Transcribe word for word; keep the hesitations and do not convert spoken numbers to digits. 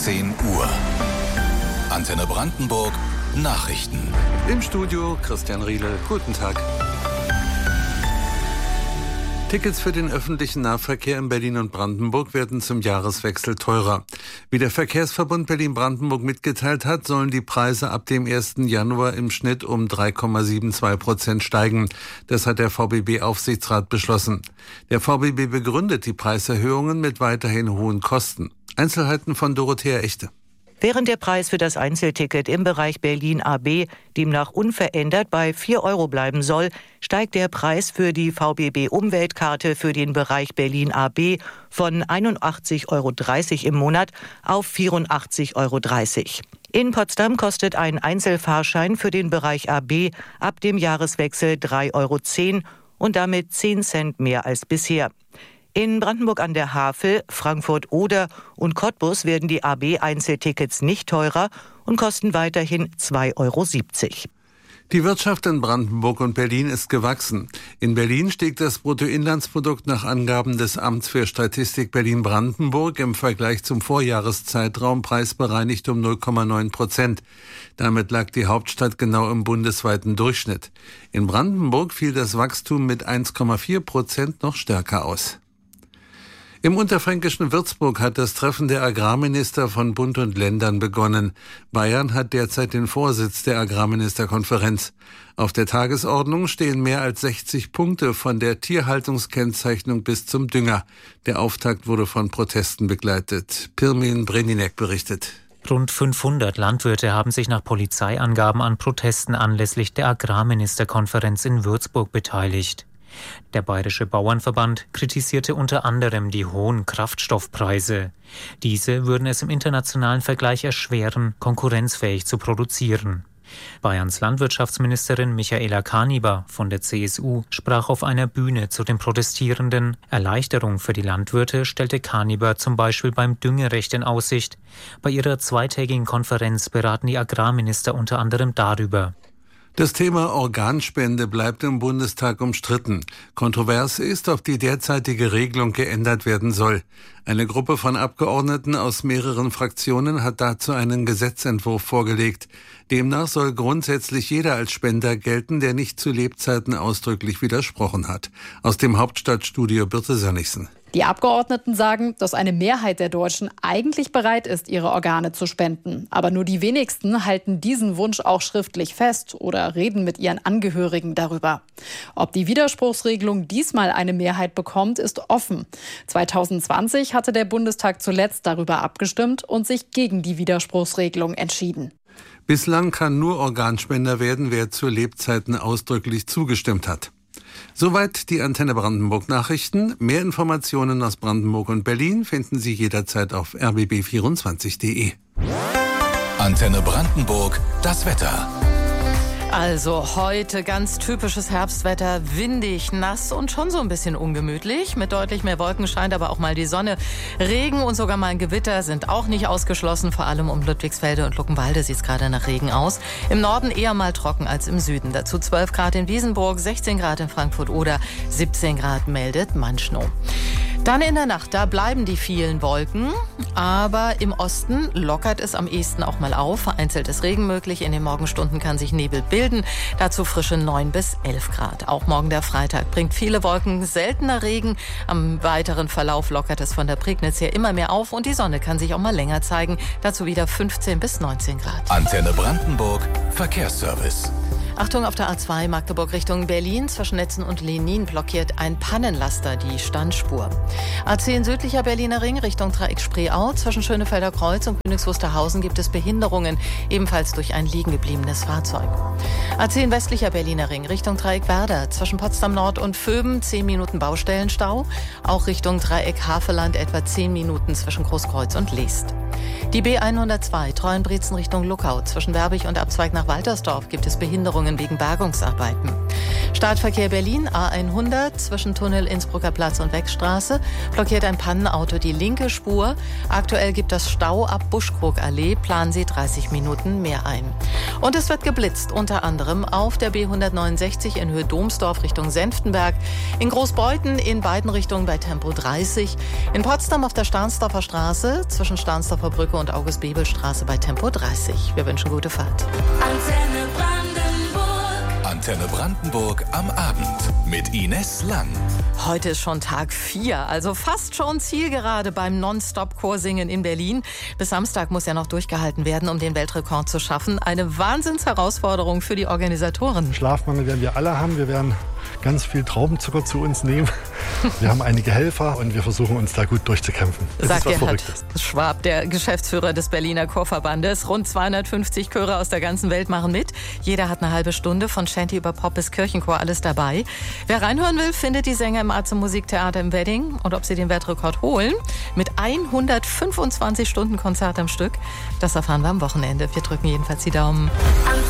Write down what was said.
zehn Uhr. Antenne Brandenburg Nachrichten. Im Studio Christian Riele. Guten Tag. Tickets für den öffentlichen Nahverkehr in Berlin und Brandenburg werden zum Jahreswechsel teurer. Wie der Verkehrsverbund Berlin-Brandenburg mitgeteilt hat, sollen die Preise ab dem ersten Januar im Schnitt um drei Komma zweiundsiebzig Prozent steigen. Das hat der V B B-Aufsichtsrat beschlossen. Der V B B begründet die Preiserhöhungen mit weiterhin hohen Kosten. Einzelheiten von Dorothea Echte. Während der Preis für das Einzelticket im Bereich Berlin A B demnach unverändert bei vier Euro bleiben soll, steigt der Preis für die V B B-Umweltkarte für den Bereich Berlin A B von einundachtzig Euro dreißig im Monat auf vierundachtzig Euro dreißig. In Potsdam kostet ein Einzelfahrschein für den Bereich A B ab dem Jahreswechsel drei Euro zehn und damit zehn Cent mehr als bisher. In Brandenburg an der Havel, Frankfurt Oder und Cottbus werden die A B-Einzeltickets nicht teurer und kosten weiterhin zwei Euro siebzig. Die Wirtschaft in Brandenburg und Berlin ist gewachsen. In Berlin stieg das Bruttoinlandsprodukt nach Angaben des Amts für Statistik Berlin-Brandenburg im Vergleich zum Vorjahreszeitraum preisbereinigt um null Komma neun Prozent. Damit lag die Hauptstadt genau im bundesweiten Durchschnitt. In Brandenburg fiel das Wachstum mit eins Komma vier Prozent noch stärker aus. Im unterfränkischen Würzburg hat das Treffen der Agrarminister von Bund und Ländern begonnen. Bayern hat derzeit den Vorsitz der Agrarministerkonferenz. Auf der Tagesordnung stehen mehr als sechzig Punkte von der Tierhaltungskennzeichnung bis zum Dünger. Der Auftakt wurde von Protesten begleitet. Pirmin Breninek berichtet. Rund fünfhundert Landwirte haben sich nach Polizeiangaben an Protesten anlässlich der Agrarministerkonferenz in Würzburg beteiligt. Der Bayerische Bauernverband kritisierte unter anderem die hohen Kraftstoffpreise. Diese würden es im internationalen Vergleich erschweren, konkurrenzfähig zu produzieren. Bayerns Landwirtschaftsministerin Michaela Kaniber von der C S U sprach auf einer Bühne zu den Protestierenden. Erleichterung für die Landwirte stellte Kaniber zum Beispiel beim Düngerecht in Aussicht. Bei ihrer zweitägigen Konferenz beraten die Agrarminister unter anderem darüber. Das Thema Organspende bleibt im Bundestag umstritten. Kontrovers ist, ob die derzeitige Regelung geändert werden soll. Eine Gruppe von Abgeordneten aus mehreren Fraktionen hat dazu einen Gesetzentwurf vorgelegt. Demnach soll grundsätzlich jeder als Spender gelten, der nicht zu Lebzeiten ausdrücklich widersprochen hat. Aus dem Hauptstadtstudio Birte Sönnigsen. Die Abgeordneten sagen, dass eine Mehrheit der Deutschen eigentlich bereit ist, ihre Organe zu spenden. Aber nur die wenigsten halten diesen Wunsch auch schriftlich fest oder reden mit ihren Angehörigen darüber. Ob die Widerspruchsregelung diesmal eine Mehrheit bekommt, ist offen. zweitausendzwanzig hatte der Bundestag zuletzt darüber abgestimmt und sich gegen die Widerspruchsregelung entschieden. Bislang kann nur Organspender werden, wer zu Lebzeiten ausdrücklich zugestimmt hat. Soweit die Antenne Brandenburg Nachrichten. Mehr Informationen aus Brandenburg und Berlin finden Sie jederzeit auf r b b vierundzwanzig punkt d e. Antenne Brandenburg, das Wetter. Also heute ganz typisches Herbstwetter, windig, nass und schon so ein bisschen ungemütlich. Mit deutlich mehr Wolken scheint aber auch mal die Sonne. Regen und sogar mal ein Gewitter sind auch nicht ausgeschlossen. Vor allem um Ludwigsfelde und Luckenwalde sieht es gerade nach Regen aus. Im Norden eher mal trocken als im Süden. Dazu zwölf Grad in Wiesenburg, sechzehn Grad in Frankfurt oder siebzehn Grad meldet Manschnow. Dann in der Nacht, da bleiben die vielen Wolken, aber im Osten lockert es am ehesten auch mal auf. Vereinzelt ist Regen möglich, in den Morgenstunden kann sich Nebel bilden, dazu frische neun bis elf Grad. Auch morgen der Freitag bringt viele Wolken, seltener Regen. Am weiteren Verlauf lockert es von der Prignitz her immer mehr auf und die Sonne kann sich auch mal länger zeigen, dazu wieder fünfzehn bis neunzehn Grad. Antenne Brandenburg, Verkehrsservice. Achtung, auf der A zwei Magdeburg Richtung Berlin. Zwischen Netzen und Lenin blockiert ein Pannenlaster die Standspur. A zehn südlicher Berliner Ring Richtung Dreieck Spreeau. Zwischen Schönefelder Kreuz und Königs Wusterhausen gibt es Behinderungen, ebenfalls durch ein liegengebliebenes Fahrzeug. A zehn westlicher Berliner Ring Richtung Dreieck Werder. Zwischen Potsdam Nord und Vöben zehn Minuten Baustellenstau. Auch Richtung Dreieck Havelland etwa zehn Minuten zwischen Großkreuz und Leest. Die B hundertzwei Treuenbrietzen Richtung Luckau. Zwischen Werbig und Abzweig nach Waltersdorf gibt es Behinderungen wegen Bergungsarbeiten. Startverkehr Berlin, A hundert, zwischen Tunnel Innsbrucker Platz und Wegstraße, blockiert ein Pannenauto die linke Spur. Aktuell gibt es Stau ab Buschkrugallee, planen Sie dreißig Minuten mehr ein. Und es wird geblitzt, unter anderem auf der B hundertneunundsechzig in Höhe Domsdorf Richtung Senftenberg, in Großbeuthen in beiden Richtungen bei Tempo dreißig, in Potsdam auf der Stahnsdorfer Straße zwischen Stahnsdorfer Brücke und August-Bebel-Straße bei Tempo dreißig. Wir wünschen gute Fahrt. Antenne Brandenburg. Antenne Brandenburg am Abend mit Ines Lang. Heute ist schon Tag vier, also fast schon Zielgerade beim Non-Stop-Chorsingen in Berlin. Bis Samstag muss ja noch durchgehalten werden, um den Weltrekord zu schaffen. Eine Wahnsinnsherausforderung für die Organisatoren. Schlafmangel werden wir alle haben. Wir werden ganz viel Traubenzucker zu uns nehmen. Wir haben einige Helfer und wir versuchen uns da gut durchzukämpfen. Das Sagt ist was Gerhard Verrücktes. Schwab, der Geschäftsführer des Berliner Chorverbandes. Rund zweihundertfünfzig Chöre aus der ganzen Welt machen mit. Jeder hat eine halbe Stunde, von Shanty über Pop bis Kirchenchor, alles dabei. Wer reinhören will, findet die Sänger im Arzt- und Musiktheater im Wedding. Und ob sie den Weltrekord holen, mit hundertfünfundzwanzig Stunden Konzert am Stück, das erfahren wir am Wochenende. Wir drücken jedenfalls die Daumen.